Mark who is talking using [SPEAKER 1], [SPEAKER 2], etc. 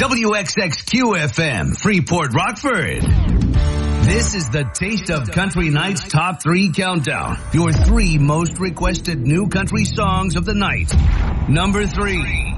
[SPEAKER 1] WXXQ-FM, Freeport, Rockford. This is the Taste of Country Night's Top 3 Countdown. Your 3 most requested new country songs of the night. Number 3.